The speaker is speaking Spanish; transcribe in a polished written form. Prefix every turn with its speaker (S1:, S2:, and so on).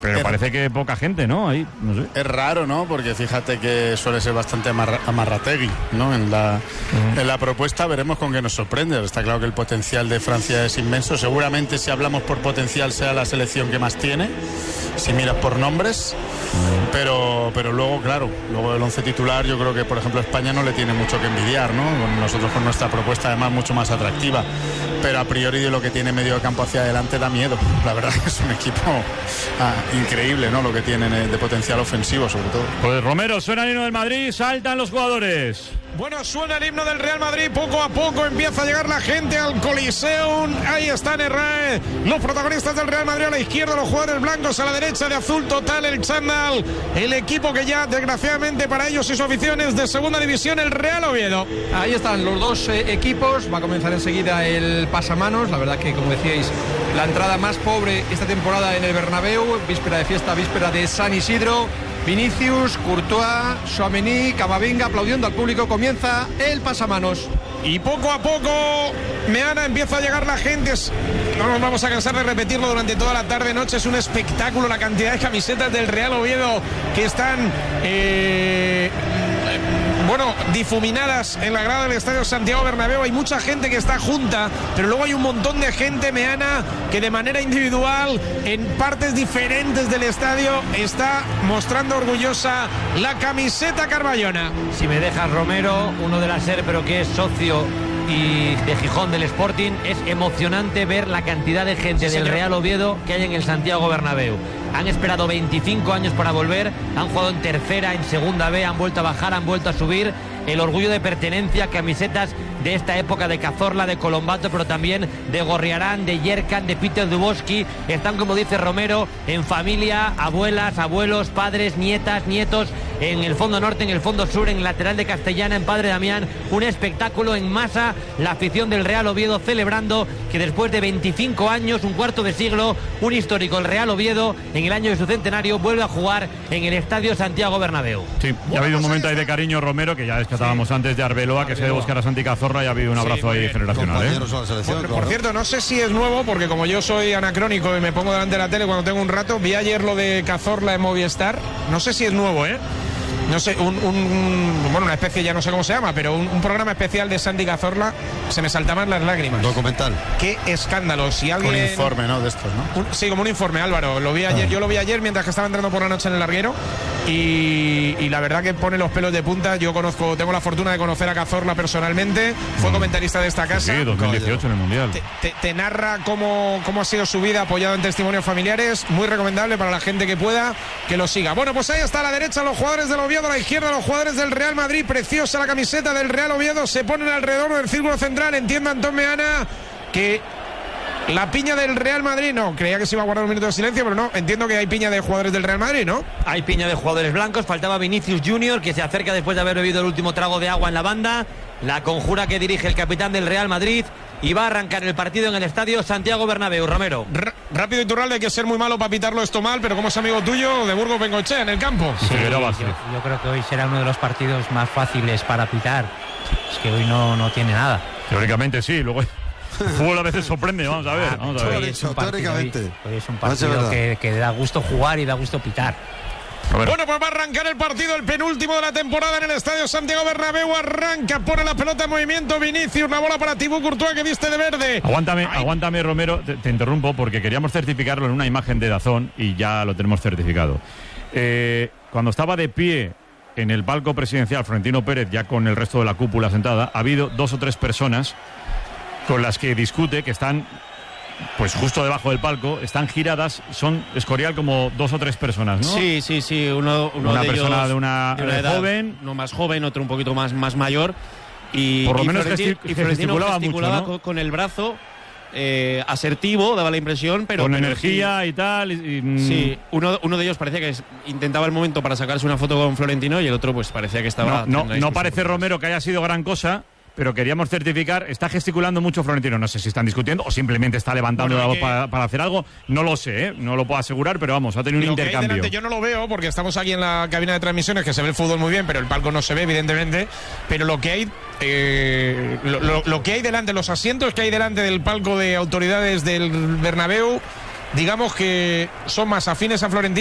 S1: Pero parece que poca gente, ¿no? Ahí, no sé.
S2: Es raro, ¿no? Porque fíjate que suele ser bastante amarrategui, ¿no? En la propuesta veremos con qué nos sorprende. Está claro que el potencial de Francia es inmenso. Seguramente si hablamos por potencial sea la selección que más tiene, si miras por nombres. Pero luego, claro, luego el 11 titular yo creo que, por ejemplo, España no le tiene mucho que envidiar, ¿no? Nosotros con nuestra propuesta además mucho más atractiva. Pero a priori de lo que tiene medio de campo hacia adelante da miedo. La verdad es un equipo increíble, ¿no? Lo que tienen de potencial ofensivo, sobre todo.
S1: Pues Romero, suena el himno del Madrid, saltan los jugadores.
S3: Bueno, suena el himno del Real Madrid, poco a poco empieza a llegar la gente al Coliseum. Ahí están los protagonistas del Real Madrid a la izquierda, los jugadores blancos a la derecha, de azul total el chándal. El equipo que ya, desgraciadamente para ellos y su afición, es de segunda división, el Real Oviedo.
S4: Ahí están los dos equipos, va a comenzar enseguida el pasamanos. La verdad que, como decíais, la entrada más pobre esta temporada en el Bernabéu, víspera de fiesta, víspera de San Isidro. Vinicius, Courtois, Tchouaméni, Camavinga aplaudiendo al público. Comienza el pasamanos.
S3: Y poco a poco, Meana, empieza a llegar la gente. No nos vamos a cansar de repetirlo durante toda la tarde-noche. Es un espectáculo la cantidad de camisetas del Real Oviedo que están difuminadas en la grada del Estadio Santiago Bernabéu. Hay mucha gente que está junta, pero luego hay un montón de gente, Meana, que de manera individual, en partes diferentes del estadio, está mostrando orgullosa la camiseta carballona.
S5: Si me dejas, Romero, uno de la SER, pero que es socio y de Gijón del Sporting, es emocionante ver la cantidad de gente del Real Oviedo que hay en el Santiago Bernabéu. Han esperado 25 años para volver, han jugado en tercera, en segunda B, han vuelto a bajar, han vuelto a subir. El orgullo de pertenencia, camisetas de esta época de Cazorla, de Colombato, pero también de Gorriarán, de Yerkan, de Peter Dubovsky. Están, como dice Romero, en familia, abuelas, abuelos, padres, nietas, nietos, en el fondo norte, en el fondo sur, en el lateral de Castellana, en Padre Damián. Un espectáculo en masa, la afición del Real Oviedo celebrando que después de 25 años, un cuarto de siglo, un histórico, el Real Oviedo, en el año de su centenario, vuelve a jugar en el Estadio Santiago Bernabéu.
S1: Sí, ya ha habido un momento ahí de cariño, Romero, que ya descatábamos antes, de Arbeloa, que se debe buscar a Santi Cazorla, y ha habido un abrazo ahí generacional.
S3: Por cierto, no sé si es nuevo, porque como yo soy anacrónico y me pongo delante de la tele cuando tengo un rato, vi ayer lo de Cazorla en Movistar, no sé si es nuevo, no sé, una especie, ya no sé cómo se llama, pero un programa especial de Santi Cazorla, se me saltaban las lágrimas.
S6: Documental.
S3: Qué escándalo. Si alguien...
S2: Un informe, ¿no? De estos, ¿no?
S3: Sí, como un informe, Álvaro. Lo vi ayer, yo lo vi ayer mientras que estaba entrando por la noche en el larguero, y la verdad que pone los pelos de punta. Yo tengo la fortuna de conocer a Cazorla personalmente, fue comentarista de esta casa.
S1: Sí, 2018 en el Mundial.
S3: Te narra cómo ha sido su vida, apoyado en testimonios familiares. Muy recomendable para la gente que pueda, que lo siga. Bueno, pues ahí está a la derecha los jugadores del Oviedo, a la izquierda los jugadores del Real Madrid. Preciosa la camiseta del Real Oviedo, se ponen alrededor del círculo central. Entienda Antón Meana que la piña del Real Madrid, no, creía que se iba a guardar un minuto de silencio, pero no, entiendo que hay piña de jugadores del Real Madrid, ¿no?
S5: Hay piña de jugadores blancos, faltaba Vinicius Junior, que se acerca después de haber bebido el último trago de agua en la banda. La conjura que dirige el capitán del Real Madrid, y va a arrancar el partido en el Estadio Santiago Bernabéu. Romero.
S3: Rápido, Iturralde, hay que ser muy malo para pitarlo esto mal, pero como es amigo tuyo, de Burgos Bengoechea en el campo.
S7: Sí, yo creo que hoy será uno de los partidos más fáciles para pitar. Es que hoy no tiene nada.
S1: Teóricamente sí, luego... El fútbol a veces sorprende, vamos a ver.
S7: Hoy es un partido que da gusto jugar y da gusto pitar.
S3: Bueno, pues va a arrancar el partido, el penúltimo de la temporada en el Estadio Santiago Bernabéu. Arranca, pone la pelota en movimiento Vinicius, la bola para Thibaut Courtois, que viste de verde.
S1: Aguántame, Romero, te interrumpo porque queríamos certificarlo en una imagen de DAZN y ya lo tenemos certificado. Cuando estaba de pie en el palco presidencial Florentino Pérez, ya con el resto de la cúpula sentada, ha habido 2 o 3 personas con las que discute, que están pues justo debajo del palco, están giradas, son Escorial como 2 o 3 personas, ¿no?
S8: Sí, uno
S1: una
S8: de
S1: persona
S8: ellos
S1: de una edad joven,
S8: uno más joven, otro un poquito más mayor, y
S1: por lo menos
S8: Florentino gesticulaba
S1: mucho, ¿no?
S8: con el brazo, asertivo, daba la impresión, pero
S1: con energía y tal.
S8: Sí, uno de ellos parecía que intentaba el momento para sacarse una foto con Florentino, y el otro pues parecía que estaba...
S1: No parece, Romero, que haya sido gran cosa, pero queríamos certificar. Está gesticulando mucho Florentino, no sé si están discutiendo o simplemente está levantando la voz para hacer algo, no lo sé, no lo puedo asegurar, pero vamos, ha tenido un intercambio.
S3: Delante, yo no lo veo porque estamos aquí en la cabina de transmisiones, que se ve el fútbol muy bien, pero el palco no se ve, evidentemente. Pero lo que hay lo que hay delante, los asientos que hay delante del palco de autoridades del Bernabéu, digamos que son más afines a Florentino